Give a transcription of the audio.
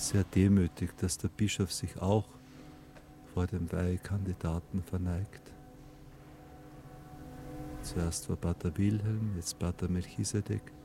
sehr demütig, dass der Bischof sich auch vor dem Weihekandidaten verneigt. Zuerst war Pater Wilhelm, jetzt Pater Melchisedek.